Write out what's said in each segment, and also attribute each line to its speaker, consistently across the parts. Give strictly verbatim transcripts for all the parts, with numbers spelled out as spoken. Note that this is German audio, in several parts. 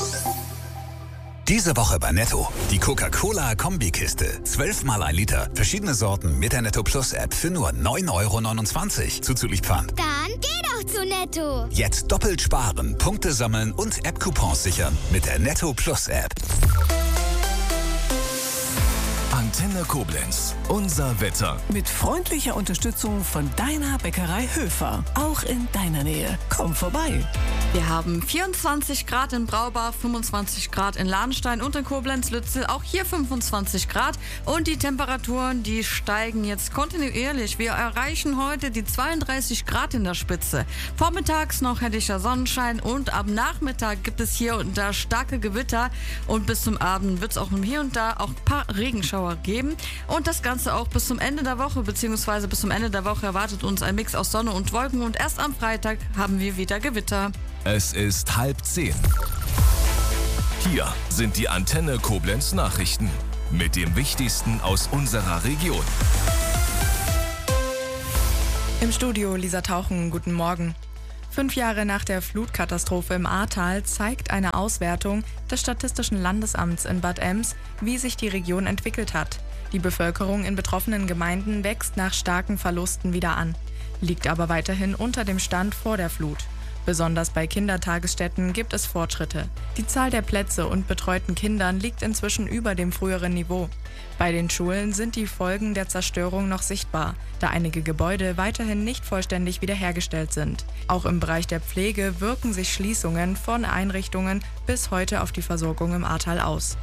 Speaker 1: Diese Woche bei Netto. Die Coca-Cola-Kombikiste. zwölf mal ein Liter. Verschiedene Sorten mit der Netto Plus App für nur neun Euro neunundzwanzig. Zuzüglich Pfand.
Speaker 2: Dann geh doch zu Netto.
Speaker 1: Jetzt doppelt sparen, Punkte sammeln und App-Coupons sichern mit der Netto Plus App.
Speaker 3: Antenne Koblenz. Unser Wetter.
Speaker 4: Mit freundlicher Unterstützung von deiner Bäckerei Höfer. Auch in deiner Nähe. Komm vorbei.
Speaker 5: Wir haben vierundzwanzig Grad in Braubach, fünfundzwanzig Grad in Lahnstein und in Koblenz-Lützel. Auch hier fünfundzwanzig Grad. Und die Temperaturen, die steigen jetzt kontinuierlich. Wir erreichen heute die zweiunddreißig Grad in der Spitze. Vormittags noch helllicher Sonnenschein und ab Nachmittag gibt es hier und da starke Gewitter. Und bis zum Abend wird es auch hier und da auch ein paar Regenschauer geben. Und das Ganze auch bis zum Ende der Woche, beziehungsweise bis zum Ende der Woche erwartet uns ein Mix aus Sonne und Wolken. Und erst am Freitag haben wir wieder Gewitter.
Speaker 3: Es ist halb zehn. Hier sind die Antenne Koblenz Nachrichten mit dem Wichtigsten aus unserer Region.
Speaker 6: Im Studio Lisa Tauchen, guten Morgen. Fünf Jahre nach der Flutkatastrophe im Ahrtal zeigt eine Auswertung des Statistischen Landesamts in Bad Ems, wie sich die Region entwickelt hat. Die Bevölkerung in betroffenen Gemeinden wächst nach starken Verlusten wieder an, liegt aber weiterhin unter dem Stand vor der Flut. Besonders bei Kindertagesstätten gibt es Fortschritte. Die Zahl der Plätze und betreuten Kindern liegt inzwischen über dem früheren Niveau. Bei den Schulen sind die Folgen der Zerstörung noch sichtbar, da einige Gebäude weiterhin nicht vollständig wiederhergestellt sind. Auch im Bereich der Pflege wirken sich Schließungen von Einrichtungen bis heute auf die Versorgung im Ahrtal aus.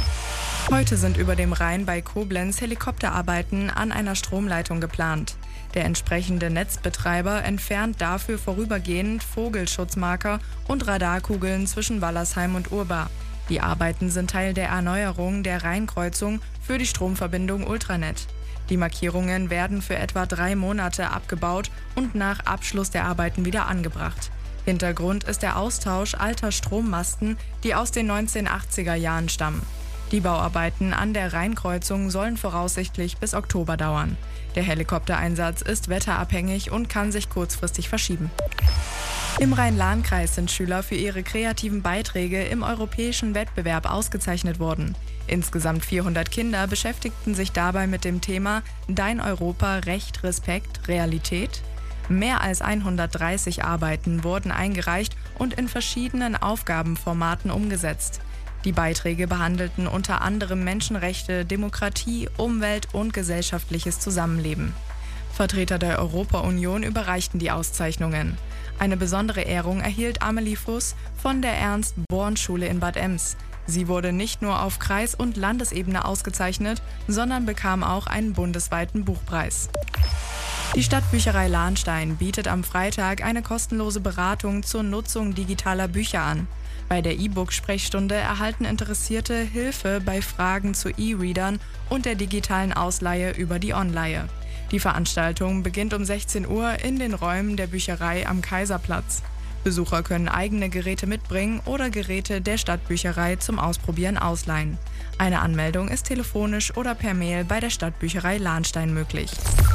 Speaker 6: Heute sind über dem Rhein bei Koblenz Helikopterarbeiten an einer Stromleitung geplant. Der entsprechende Netzbetreiber entfernt dafür vorübergehend Vogelschutzmarker und Radarkugeln zwischen Wallersheim und Urbar. Die Arbeiten sind Teil der Erneuerung der Rheinkreuzung für die Stromverbindung Ultranet. Die Markierungen werden für etwa drei Monate abgebaut und nach Abschluss der Arbeiten wieder angebracht. Hintergrund ist der Austausch alter Strommasten, die aus den neunzehnhundertachtziger Jahren stammen. Die Bauarbeiten an der Rheinkreuzung sollen voraussichtlich bis Oktober dauern. Der Helikoptereinsatz ist wetterabhängig und kann sich kurzfristig verschieben. Im Rhein-Lahn-Kreis sind Schüler für ihre kreativen Beiträge im europäischen Wettbewerb ausgezeichnet worden. Insgesamt vierhundert Kinder beschäftigten sich dabei mit dem Thema Dein Europa, Recht, Respekt, Realität. Mehr als hundertdreißig Arbeiten wurden eingereicht und in verschiedenen Aufgabenformaten umgesetzt. Die Beiträge behandelten unter anderem Menschenrechte, Demokratie, Umwelt und gesellschaftliches Zusammenleben. Vertreter der Europa-Union überreichten die Auszeichnungen. Eine besondere Ehrung erhielt Amelie Fuss von der Ernst-Born-Schule in Bad Ems. Sie wurde nicht nur auf Kreis- und Landesebene ausgezeichnet, sondern bekam auch einen bundesweiten Buchpreis. Die Stadtbücherei Lahnstein bietet am Freitag eine kostenlose Beratung zur Nutzung digitaler Bücher an. Bei der E-Book-Sprechstunde erhalten Interessierte Hilfe bei Fragen zu E-Readern und der digitalen Ausleihe über die Onleihe. Die Veranstaltung beginnt um sechzehn Uhr in den Räumen der Bücherei am Kaiserplatz. Besucher können eigene Geräte mitbringen oder Geräte der Stadtbücherei zum Ausprobieren ausleihen. Eine Anmeldung ist telefonisch oder per Mail bei der Stadtbücherei Lahnstein möglich.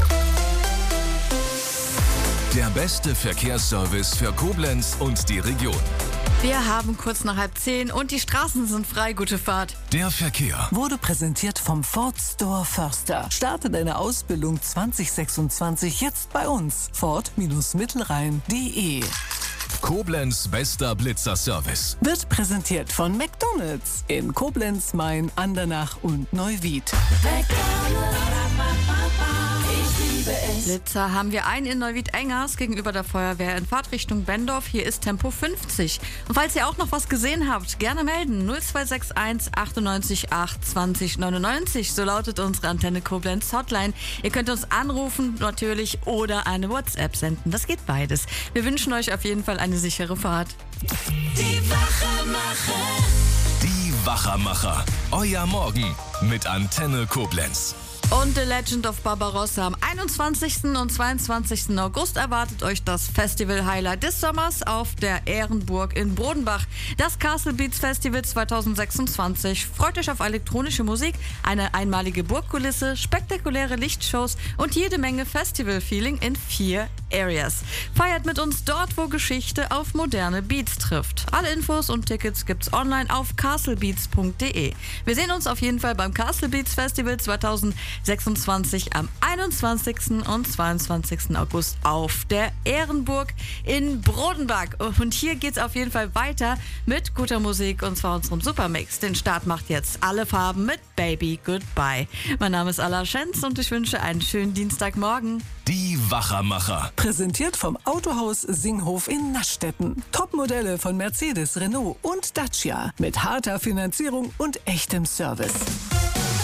Speaker 3: Der beste Verkehrsservice für Koblenz und die Region.
Speaker 5: Wir haben kurz nach halb zehn und die Straßen sind frei. Gute Fahrt.
Speaker 3: Der Verkehr
Speaker 4: Wurde präsentiert vom Ford Store Förster. Starte deine Ausbildung zwanzig sechsundzwanzig jetzt bei uns. Ford Mittelrhein punkt de.
Speaker 3: Koblenz bester Blitzer-Service.
Speaker 4: Wird präsentiert von McDonald's in Koblenz, Main, Andernach und Neuwied.
Speaker 5: Blitzer haben wir einen in Neuwied-Engers gegenüber der Feuerwehr in Fahrtrichtung Bendorf. Hier ist Tempo fünfzig. Und falls ihr auch noch was gesehen habt, gerne melden. null zwei sechs eins achtundneunzig acht zwanzig neunundneunzig. So lautet unsere Antenne Koblenz Hotline. Ihr könnt uns anrufen natürlich oder eine WhatsApp senden. Das geht beides. Wir wünschen euch auf jeden Fall eine sichere Fahrt.
Speaker 7: Die Wachermacher.
Speaker 3: Die Wachermacher. Euer Morgen mit Antenne Koblenz.
Speaker 5: Und The Legend of Barbarossa am einundzwanzigsten und zweiundzwanzigsten August erwartet euch das Festival-Highlight des Sommers auf der Ehrenburg in Brodenbach. Das Castle Beats Festival zweitausendsechsundzwanzig. Freut euch auf elektronische Musik, eine einmalige Burgkulisse, spektakuläre Lichtshows und jede Menge Festival-Feeling in vier Areas. Feiert mit uns dort, wo Geschichte auf moderne Beats trifft. Alle Infos und Tickets gibt's online auf castlebeats punkt de. Wir sehen uns auf jeden Fall beim Castle Beats Festival zweitausendsechsundzwanzig am einundzwanzigsten und zweiundzwanzigsten August auf der Ehrenburg in Brodenbach. Und hier geht's auf jeden Fall weiter mit guter Musik, und zwar unserem Supermix. Den Start macht jetzt Alle Farben mit Baby Goodbye. Mein Name ist Alla Schenz und ich wünsche einen schönen Dienstagmorgen.
Speaker 3: Die Wachermacher.
Speaker 4: Präsentiert vom Autohaus Singhof in Naschstetten. Topmodelle von Mercedes, Renault und Dacia mit harter Finanzierung und echtem Service.